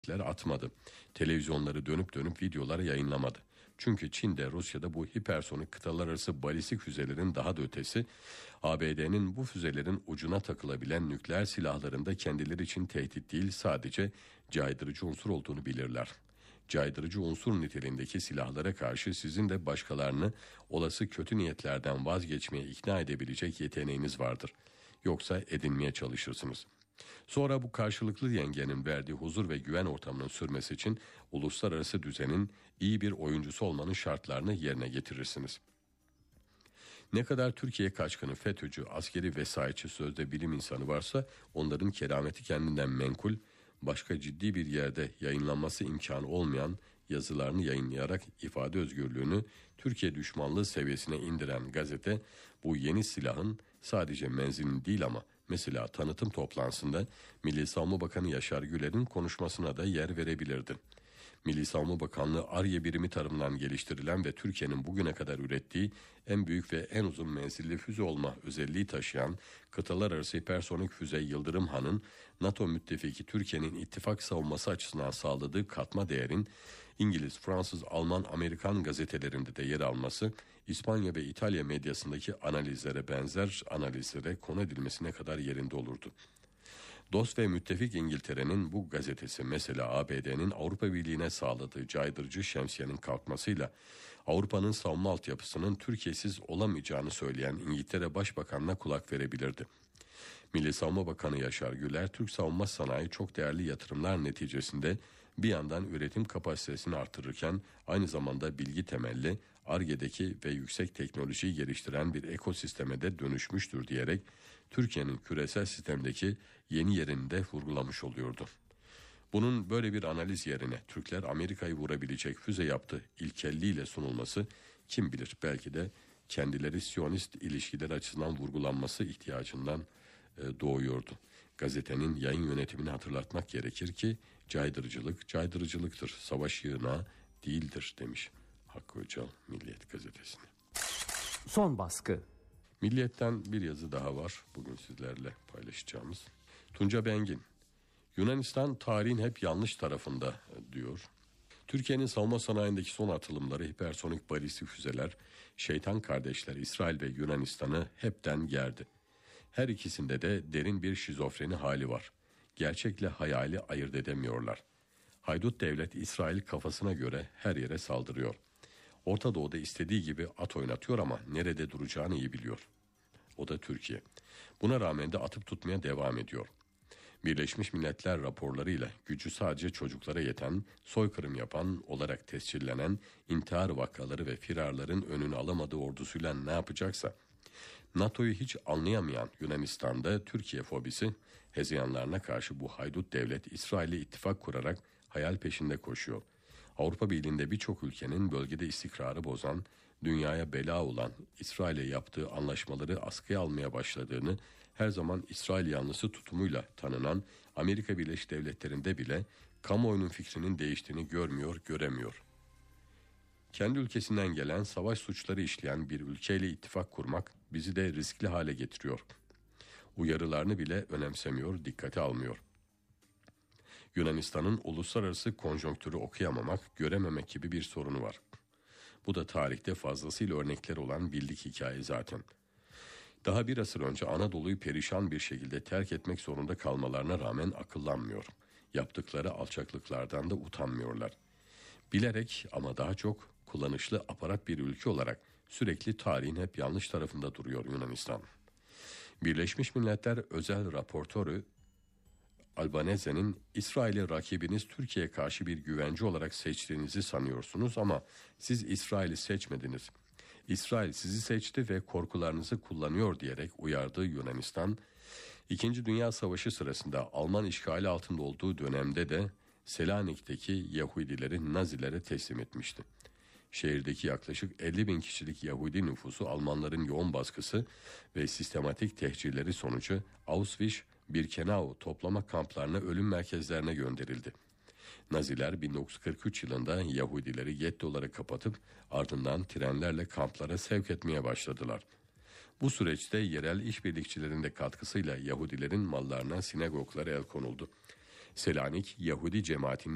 atmadı. Televizyonları dönüp dönüp videolar yayınlamadı. Çünkü Çin'de, Rusya'da bu hipersonik kıtalar arası balistik füzelerin daha da ötesi, ABD'nin bu füzelerin ucuna takılabilen nükleer silahlarında kendileri için tehdit değil, sadece caydırıcı unsur olduğunu bilirler. Caydırıcı unsur niteliğindeki silahlara karşı sizin de başkalarını olası kötü niyetlerden vazgeçmeye ikna edebilecek yeteneğiniz vardır. Yoksa edinmeye çalışırsınız. Sonra bu karşılıklı yengenin verdiği huzur ve güven ortamının sürmesi için uluslararası düzenin iyi bir oyuncusu olmanın şartlarını yerine getirirsiniz. Ne kadar Türkiye kaçkını, FETÖ'cü, askeri vesayetçi, sözde bilim insanı varsa onların kerameti kendinden menkul, başka ciddi bir yerde yayınlanması imkanı olmayan yazılarını yayınlayarak ifade özgürlüğünü Türkiye düşmanlığı seviyesine indiren gazete bu yeni silahın sadece menzilini değil ama mesela tanıtım toplantısında Milli Savunma Bakanı Yaşar Güler'in konuşmasına da yer verebilirdi. Milli Savunma Bakanlığı Ar-Ge birimi tarafından geliştirilen ve Türkiye'nin bugüne kadar ürettiği en büyük ve en uzun menzilli füze olma özelliği taşıyan kıtalar arası hipersonik füze Yıldırım Han'ın NATO müttefiki Türkiye'nin ittifak savunması açısından sağladığı katma değerin İngiliz, Fransız, Alman, Amerikan gazetelerinde de yer alması, İspanya ve İtalya medyasındaki analizlere benzer analizlere konu edilmesine kadar yerinde olurdu. Dost ve müttefik İngiltere'nin bu gazetesi mesela ABD'nin Avrupa Birliği'ne sağladığı caydırıcı şemsiyenin kalkmasıyla Avrupa'nın savunma altyapısının Türkiye'siz olamayacağını söyleyen İngiltere Başbakanı'na kulak verebilirdi. Milli Savunma Bakanı Yaşar Güler, Türk savunma sanayi çok değerli yatırımlar neticesinde bir yandan üretim kapasitesini artırırken aynı zamanda bilgi temelli, Ar-Ge'deki ve yüksek teknolojiyi geliştiren bir ekosisteme de dönüşmüştür diyerek Türkiye'nin küresel sistemdeki yeni yerini de vurgulamış oluyordu. Bunun böyle bir analiz yerine Türkler Amerika'yı vurabilecek füze yaptı ilkelliğiyle sunulması kim bilir belki de kendileri Siyonist ilişkiler açısından vurgulanması ihtiyacından doğuyordu. Gazetenin yayın yönetimini hatırlatmak gerekir ki caydırıcılık caydırıcılıktır, savaş yığınağı değildir demiş Hakkı Öcal Milliyet gazetesine. Son baskı. Milliyet'ten bir yazı daha var bugün sizlerle paylaşacağımız. Tunca Bengin, Yunanistan tarihin hep yanlış tarafında diyor. Türkiye'nin savunma sanayindeki son atılımları hipersonik balistik füzeler, şeytan kardeşler İsrail ve Yunanistan'ı hepten gerdi. Her ikisinde de derin bir şizofreni hali var. Gerçekle hayali ayırt edemiyorlar. Haydut devlet İsrail kafasına göre her yere saldırıyor. Orta Doğu'da istediği gibi at oynatıyor ama nerede duracağını iyi biliyor. O da Türkiye. Buna rağmen de atıp tutmaya devam ediyor. Birleşmiş Milletler raporlarıyla gücü sadece çocuklara yeten, soykırım yapan olarak tescillenen intihar vakaları ve firarların önünü alamadığı ordusuyla ne yapacaksa, NATO'yu hiç anlayamayan Yunanistan'da Türkiye fobisi, hezeyanlarına karşı bu haydut devlet İsrail'le ittifak kurarak hayal peşinde koşuyor. Avrupa Birliği'nde birçok ülkenin bölgede istikrarı bozan, dünyaya bela olan İsrail'e yaptığı anlaşmaları askıya almaya başladığını, her zaman İsrail yanlısı tutumuyla tanınan Amerika Birleşik Devletleri'nde bile kamuoyunun fikrinin değiştiğini görmüyor, göremiyor. Kendi ülkesinden gelen savaş suçları işleyen bir ülkeyle ittifak kurmak bizi de riskli hale getiriyor. Uyarılarını bile önemsemiyor, dikkate almıyor. Yunanistan'ın uluslararası konjonktürü okuyamamak, görememek gibi bir sorunu var. Bu da tarihte fazlasıyla örnekleri olan bildik hikaye zaten. Daha bir asır önce Anadolu'yu perişan bir şekilde terk etmek zorunda kalmalarına rağmen akıllanmıyor. Yaptıkları alçaklıklardan da utanmıyorlar. Bilerek ama daha çok kullanışlı aparat bir ülke olarak sürekli tarihin hep yanlış tarafında duruyor Yunanistan. Birleşmiş Milletler özel raportörü Albanese'nin İsrail'i rakibiniz Türkiye'ye karşı bir güvence olarak seçtiğinizi sanıyorsunuz ama siz İsrail'i seçmediniz. İsrail sizi seçti ve korkularınızı kullanıyor diyerek uyardığı Yunanistan, 2. Dünya Savaşı sırasında Alman işgali altında olduğu dönemde de Selanik'teki Yahudileri Nazilere teslim etmişti. Şehirdeki yaklaşık 50 bin kişilik Yahudi nüfusu Almanların yoğun baskısı ve sistematik tehcirleri sonucu Auschwitz-Birkenau toplama kamplarına, ölüm merkezlerine gönderildi. Naziler 1943 yılında Yahudileri gettolara kapatıp ardından trenlerle kamplara sevk etmeye başladılar. Bu süreçte yerel işbirlikçilerin de katkısıyla Yahudilerin mallarına, sinagoglara el konuldu. Selanik Yahudi cemaatinin